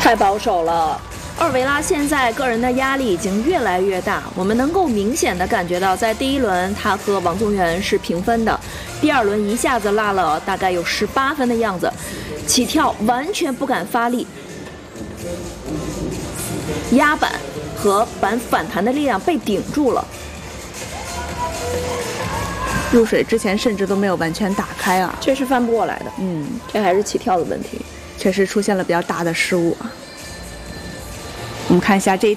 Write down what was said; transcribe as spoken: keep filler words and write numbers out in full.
太保守了。奥尔维拉现在个人的压力已经越来越大，我们能够明显的感觉到，在第一轮他和王宗源是平分的，第二轮一下子落了大概有十八分的样子，起跳完全不敢发力，压板和板反弹的力量被顶住了。 入水之前甚至都没有完全打开啊， 这是翻不过来的。 嗯， 这还是起跳的问题， 确实出现了比较大的失误啊。我们看一下这一